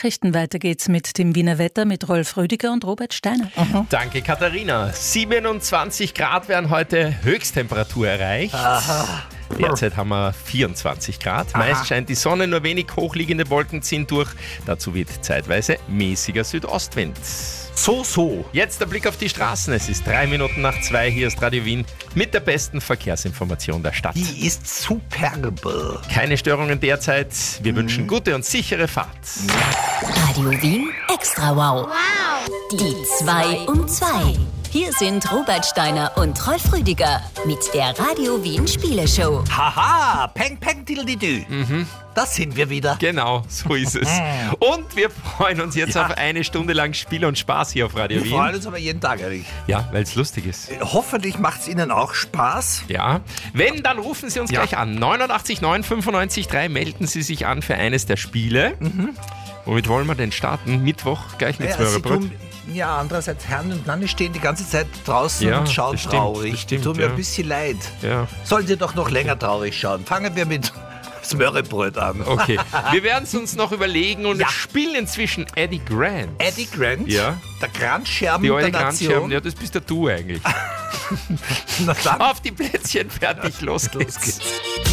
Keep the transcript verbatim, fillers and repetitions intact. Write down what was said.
Nachrichten. Weiter geht's mit dem Wiener Wetter mit Rolf Rüdiger und Robert Steiner. Mhm. Danke, Katharina. siebenundzwanzig Grad werden heute Höchsttemperatur erreicht. Aha. Derzeit haben wir vierundzwanzig Grad. Meist Aha. scheint die Sonne, nur wenig hochliegende Wolken ziehen durch. Dazu weht zeitweise mäßiger Südostwind. So, so. Jetzt der Blick auf die Straßen. Es ist drei Minuten nach zwei. Hier ist Radio Wien mit der besten Verkehrsinformation der Stadt. Die ist superb. Keine Störungen derzeit. Wir wünschen gute und sichere Fahrt. Radio Wien Extra Wow. Die zwei um zwei. Hier sind Robert Steiner und Rolf Rüdiger mit der Radio Wien Spieleshow. Haha, peng, peng, diddle-didü. Mhm. Das sind wir wieder. Genau, so ist es. Und wir freuen uns jetzt Ja. auf eine Stunde lang Spiel und Spaß hier auf Radio Wir Wien. freuen uns aber jeden Tag eigentlich. Ja, weil es lustig ist. Hoffentlich macht es Ihnen auch Spaß. Ja, wenn, dann rufen Sie uns Ja. gleich an. neunundachtzig neun fünfundneunzig drei melden Sie sich an für eines der Spiele. Mhm. Womit wollen wir denn starten? Mittwoch, gleich mit Ja, zwei Sie Brot. tun, ja, andererseits, Herren und Nanny stehen die ganze Zeit draußen Ja, und schauen das stimmt, traurig. das stimmt, Tut mir ja. ein bisschen leid. Ja, Sollen Sie doch noch länger traurig schauen. Fangen wir mit Smörrebröt an. okay. Wir werden es uns noch überlegen und Ja. spielen inzwischen Eddie Grant. Eddie Grant, Ja. der Grandscherben Die der alte Nation. Grandscherben, ja, das bist ja du eigentlich. Na dann, Auf die Plätzchen, fertig, los los geht's. geht's.